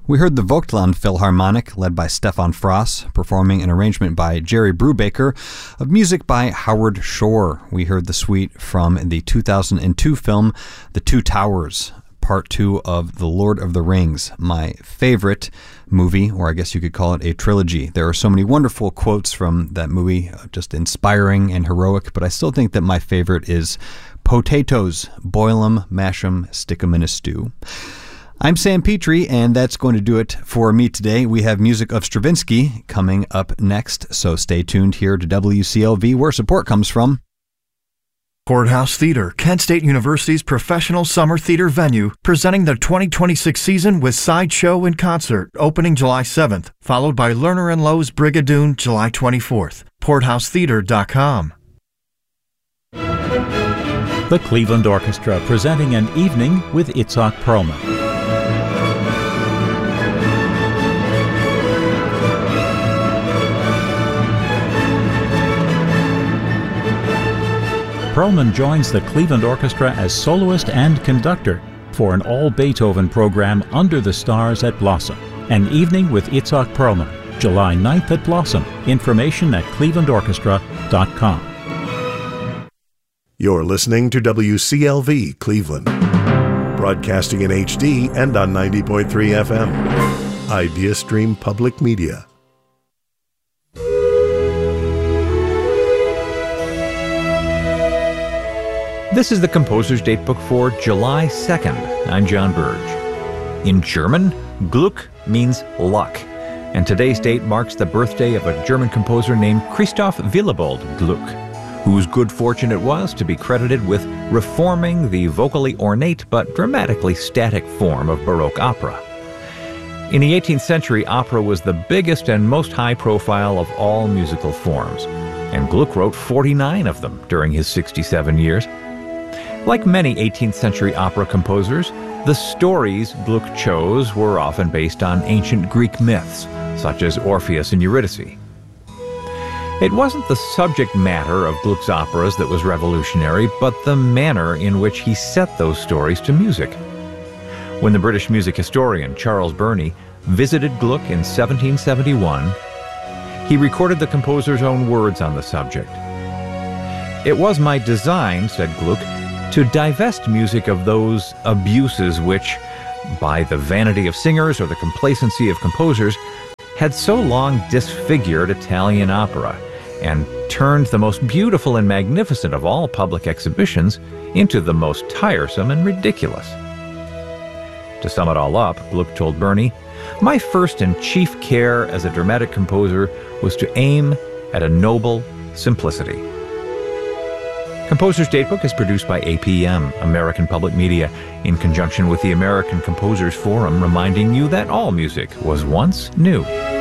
We heard the Vogtland Philharmonic, led by Stefan Frost, performing an arrangement by Jerry Brubaker of music by Howard Shore. We heard the suite from the 2002 film The Two Towers, Part 2 of The Lord of the Rings, my favorite movie, or I guess you could call it a trilogy. There are so many wonderful quotes from that movie, just inspiring and heroic, but I still think that my favorite is potatoes, boil 'em, mash 'em, stick 'em in a stew. I'm Sam Petrie, and that's going to do it for me today. We have music of Stravinsky coming up next, so stay tuned here to WCLV, where support comes from. Courthouse Theater, Kent State University's professional summer theater venue, presenting the 2026 season with Sideshow in Concert, opening July 7th, followed by Lerner and Lowe's Brigadoon July 24th. PorthouseTheater.com. The Cleveland Orchestra presenting an evening with Itzhak Perlman. Perlman joins the Cleveland Orchestra as soloist and conductor for an all-Beethoven program Under the Stars at Blossom. An evening with Itzhak Perlman, July 9th at Blossom. Information at clevelandorchestra.com. You're listening to WCLV Cleveland, broadcasting in HD and on 90.3 FM. IdeaStream Public Media. This is the Composer's Datebook for July 2nd. I'm John Burge. In German, Glück means luck, and today's date marks the birthday of a German composer named Christoph Willibald Gluck, whose good fortune it was to be credited with reforming the vocally ornate but dramatically static form of Baroque opera. In the 18th century, opera was the biggest and most high-profile of all musical forms, and Gluck wrote 49 of them during his 67 years. Like many 18th century opera composers, the stories Gluck chose were often based on ancient Greek myths, such as Orpheus and Eurydice. It wasn't the subject matter of Gluck's operas that was revolutionary, but the manner in which he set those stories to music. When the British music historian Charles Burney visited Gluck in 1771, he recorded the composer's own words on the subject. "It was my design," said Gluck, "to divest music of those abuses which, by the vanity of singers or the complacency of composers, had so long disfigured Italian opera and turned the most beautiful and magnificent of all public exhibitions into the most tiresome and ridiculous." To sum it all up, Gluck told Burney, "My first and chief care as a dramatic composer was to aim at a noble simplicity." Composer's Datebook is produced by APM, American Public Media, in conjunction with the American Composers Forum, reminding you that all music was once new.